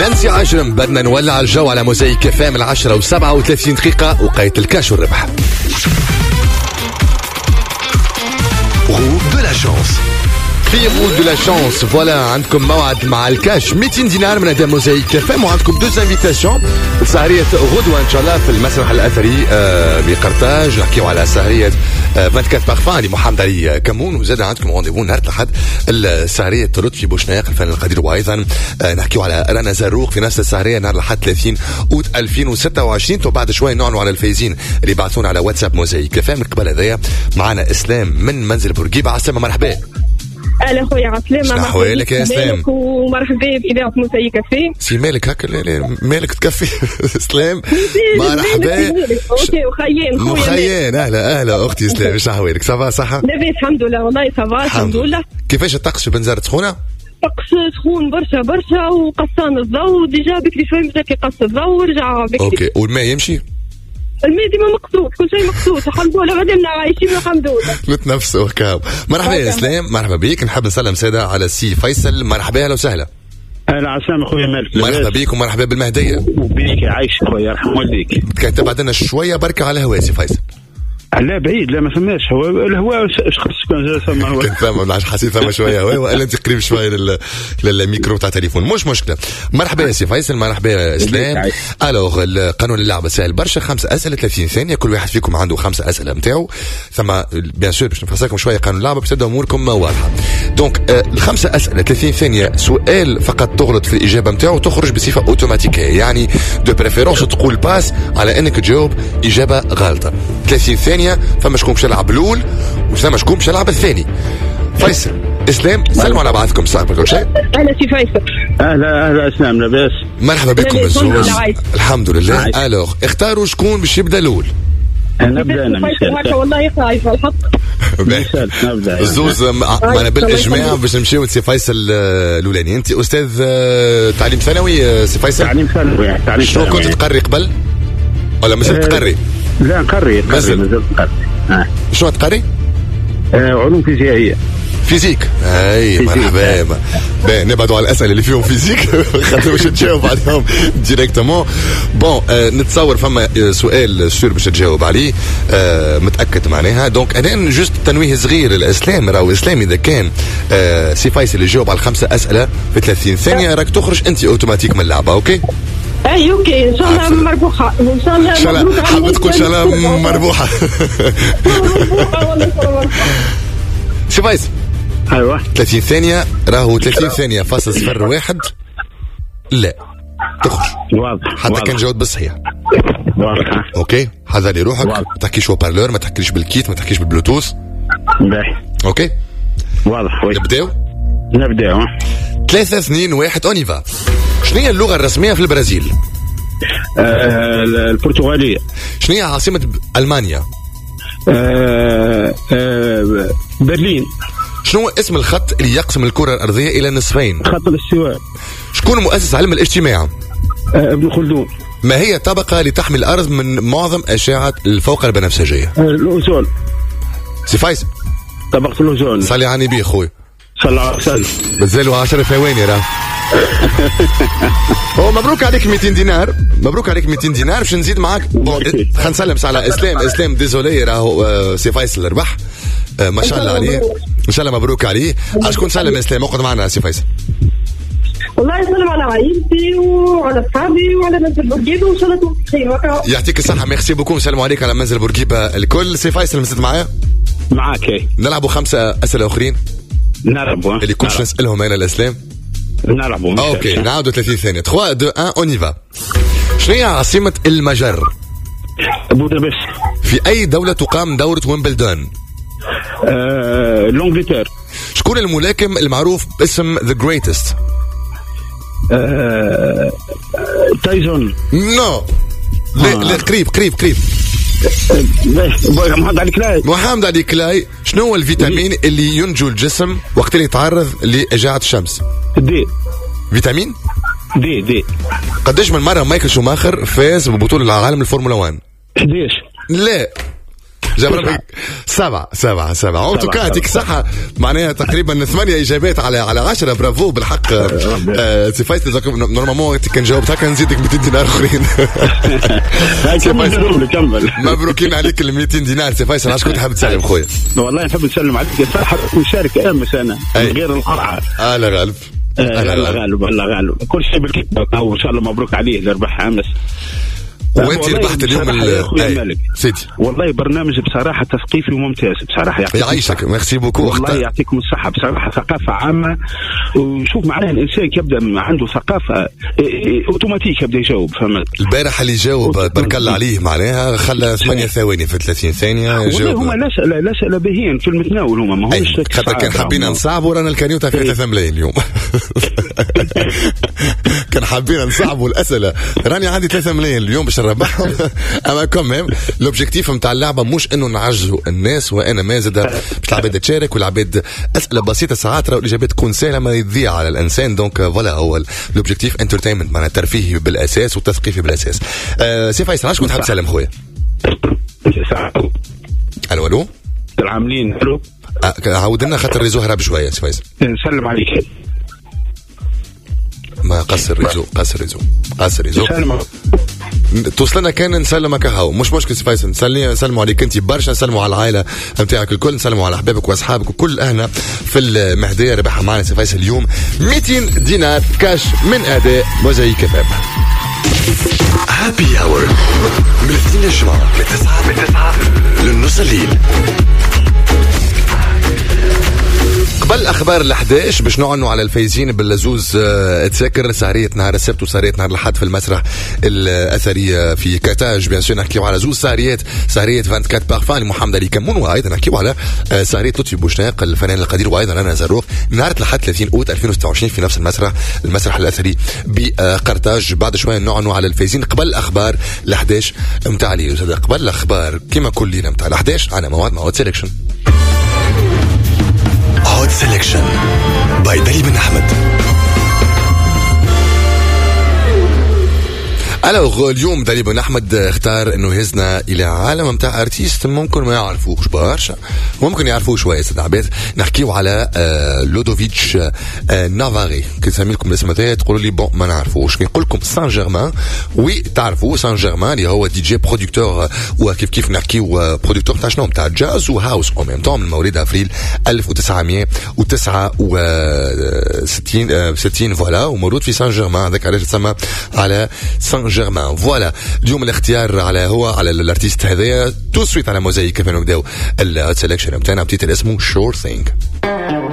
نانسي عجرم. بدنا نولع الجو على موزايك فام 10:37 دقيقة. وقاية الكاش والربح. Roue de la chance. في roue de la chance. فوالا عندكم موعد مع الكاش 200 دينار من أداء موزايك فام. وعندكم 2 انفيتاسيون. سهرية غدوة إن شاء الله في المسرح الأثري بقرطاج. نحكيو على سهرية 24 بارفان لمحمد علي كمون. وزاد عندكم رونديفو نهار الأحد السهرية لطفي بوشناق الفنان القدير. وأيضا نحكيو على رنا زروق في نفس السهرية نهار الأحد 30 أوت 2026. وبعد شوي نعنوا على الفايزين اللي بعثونا على واتساب موزايك فام. قبل هذايا معنا إسلام من منزل بورقيبة. عسلامة مرحبا. اهلا خويا عسلامة. شنو احوالك يا اسلام؟ ومرحبا باذاعه موزايك كافي. سي مالك هكا؟ لا مالك تكفي. اسلام مرحبا. اوكي وخيان مخيان. اهلا اختي اسلام. شنو احوالك؟ صافا صحه؟ لاباس الحمد لله والله صافا الحمد لله. كيفاش الطقس في بنزرت؟ سخونه؟ طقس سخون برشا وقصان الضوء ديجا بكري شوي مشى قص الضوء ورجع بكري. اوكي والماء يمشي؟ الماء ديما مقصود كل شيء مقصود الحمد لله مادامنا عايشين الحمد لله. نتنفسوا هكا. مرحبا يا اسلام. مرحبا بك. نحب نسلم ساده على السي فيصل. مرحبا. اهلا وسهلا. اهلا عسلامة خويا مالك. مرحبا بك ومرحبا بالمهديه. وبيك عايش خويا يرحم والديك. كان تبعد لنا شويه بركه على الهواء سي فيصل. لا بعيد لا ما فماش هو الهواء اش خصك كان هو كنت فاهم حسيت ثم شويه هواء ولا انت قريب شويه للميكرو تاع التليفون. مش مشكله. مرحبا يا سي فيصل. مرحبا يا اسلام. الوغ قانون اللعبه سهل برشا. 5 اسئله 30 ثانيه. كل واحد فيكم عنده 5 اسئله نتاعو. ثم بيان سور باش نفسركم شويه قانون اللعبه باش تبداو اموركم واضحه. دونك ال5 اسئله 30 ثانيه. سؤال فقط تغلط في الاجابه نتاعو تخرج بصفه اوتوماتيكيه. يعني دو بريفيرونس تقول باس على انك تجاوب اجابه غلطه. 30 ثانيه. فما شكون باش يلعب الاول وفما شكون باش يلعب الثاني. فيصل اسلام سلموا على بعضكم صاحبي كل شيء. اهلا سي فيصل. اهلا اسلام لاباس. مرحبا بكم الزوز. الحمد لله. الوغ اختاروا شكون باش يبدا الاول. نبدا انا مشيت والله خايفه الحق. نبدا الزوز معنا بالاجماع باش نمشيو لسي فيصل الاولاني. انت استاذ تعليم ثانوي سي فيصل؟ تعليم ثانوي. شنو كنت تقري قبل ولا مازلت تقري؟ لا نقري مازال نقري. شنو تقري؟ علوم فيزيائيه. فيزيك. اي مرحبا. نبعدوا على الاسئله اللي فيهم فيزيك خاطر باش تجاوب عليهم ديريكتومون. بون نتصور فما سؤال سور باش تجاوب عليه متاكد معناها. دونك انا جوست تنويه صغير للاسلام. راهو اسلام اذا كان سي فيصل يجاوب على 5 اسئله في 30 ثانيه راك تخرج انت اوتوماتيك من اللعبه. اوكي اي اوكي ان شاء الله مربوحه ان شاء الله. حابه تقول ان شاء الله مربوحه. سي فيصل. ايوه 30 ثانيه. راهو 30 ثانيه فاصل 01. لا تخرج واضح حتى كان جاوب بالصحيح. واضح. اوكي حذري روحك. ما تحكيش وبارلور ما تحكيش بالكيت ما تحكيش بالبلوتوث. باهي اوكي واضح. نبداو 3 2 1 اونيفا. شنو هي اللغه الرسميه في البرازيل؟ البرتغاليه. شنو هي عاصمه المانيا؟ برلين. شنو هو اسم الخط اللي يقسم الكره الارضيه الى نصفين؟ خط الاستواء. شكون مؤسس علم الاجتماع؟ ابن خلدون. ما هي الطبقه اللي تحمي الارض من معظم اشعه الفوق البنفسجيه؟ الاوزون. سي فايز. طبقه الاوزون. صلي على النبي خويا صلى الله عليه وسلم. مازالوا 10 ثواني راه. مبروك عليك 200 دينار. مبروك عليك 200 دينار. باش نزيد معاك. خلينا نسلم على اسلام ديزولي راهو سي فيصل ربح. ما شاء الله عليه. ان شاء الله مبروك عليه. شكون سلم اسلام؟ اقعد معنا سي فيصل. والله يسلم على عائلتي وعلى اصحابي وعلى منزل بورقيبه وان شاء الله تكون بخير. يعطيك الصحه. ميرسي بوكو. نسلموا عليك على منزل بورقيبه الكل. سي فيصل مزيد معايا معاك. نلعبوا 5 اسئله اخرين. نلعبوا اللي كنتش نسالهم انا الاسلام. نلعبوا اوكي نعاودوا 30 ثانيه. 3 2 1 اونيفا. شنو هي عاصمه المجر؟ بودابست. في اي دوله تقام دوره ويمبلدون؟ لونجلتير. شكون الملاكم المعروف باسم ذا جريتست؟ تايزون. نو لا قريب محمد علي كلاي. شنو هو الفيتامين اللي ينجو الجسم وقت اللي يتعرض لأشعة الشمس؟ دي. فيتامين دي. قداش من مرة مايكل شوماخر فاز ببطولة العالم الفورمولا 1؟ 11. لا جبر 7 أنتوكا يعطيك الصحة. معناها تقريبا 8 إجابات على 10. برافو بالحق سي فايز. نورمالمون كان جاوبت هكا نزيدك 200 دينار آخرين. مبروكين عليك ال 200 دينار سي فايز. علاش كنت حاب تسلم خويا؟ والله نحب نسلم عليك صراحة ونشارك أمس أنا من غير القرعة. لا غالب الله غالب كل شيء بالكتاب. وإن شاء الله مبروك عليه اللي ربح أمس. وانت ربحت اليوم سيدي. والله برنامج بصراحه تثقيفي وممتاز بصراحه. يعيشك ميرسي بوكو. والله يعطيكم الصحه بصراحه. ثقافه عامه. وشوف معناها الانسان يبدا عنده ثقافه اوتوماتيك يبدا يجاوب. فهمت البارح اللي جاوب بارك الله عليه معناها خلى 8 ثواني في 30 ثانيه يجاوب. هما الاسئله باهيين في المتناول. هما ما همش خاطر كان حابين نصعبوا رانا الكاريوتا فيها 3 ملايين اليوم. كان حابين نصعبوا الاسئله راني عندي 3 ملايين اليوم باش نربحهم. اما كمان لوبجيكتيف نتاع اللعبه مش انه نعجزوا الناس وانا ما زاد باش العباد تشارك والعباد اسئله بسيطه ساعات راهو الاجابات تكون سهله ما يضيع على الانسان. دونك فوالا هو لوبجيكتيف انترتينمنت معناها ترفيهي بالاساس وتثقيفي بالاساس. سي فايز علاش كنت حاب تسلم خويا؟ الو العاملين. الو عاود لنا خاطر الريزو هرب شويه سي فايز. نسلم عليك. ما قصر ريزو توصلنا كان نسلمك هاو مش مشكل سي فايز. نسلموا عليك انت برشا. نسلموا على العائله نتاعك الكل. نسلموا على احبابك واصحابك وكل اهلنا في المهديه. ربحها معنا سي فايز اليوم 200 دينار كاش من اداء موزايك فام. هابي اور من 2 للجمعة من 9 للنص الليل. قبل اخبار ال11 باش نعنوا على الفايزين باللزوز تذكر سهريه نهار السبت وسهريه نهار الاحد في المسرح الاثري في كاتاج. بيان سور نحكيو على زوز سهريات. سهريه 24 بارفان لمحمد علي كمون وايضا نحكيو على سهريه لطفي بوشناق الفنان القدير وايضا انا زروق نهار الاحد 30 اوت 2026 في نفس المسرح الاثري بقرطاج. بعد شويه نعنوا على الفايزين. قبل اخبار ال11 نتاع لي قبل الاخبار كما كل ليله نتاع ال11 انا مواد سيلكشن. هوت سيلكشن باي دليل بن أحمد. اليوم دليل بن أحمد اختار انه يهزنا الى عالم متاع ارتيست ممكن ما يعرفوش برشا ممكن يعرفوه شويه سيد عباد. نحكيو على لودوفيتش نافاري. كي نسمي لكم الاسم هذا تقولوا لي بون ما نعرفوش. نقول لكم سان جيرمان. وي تعرفوا سان جيرمان اللي هو دي جي برودكتور وكيف نحكيو برودكتور تاع شنو تاع جاز وهاوس او ميم طون من مواليد افريل 1969 فوالا ومولود في سان جيرمان. هذاك علاش تسمى على سان جيرمان. فوالا اليوم الاختيار على الارتيست هذايا تو سويت على موزايك كيف نبداو السلكشن نتاعنا بتيتر اسمه شور ثينك.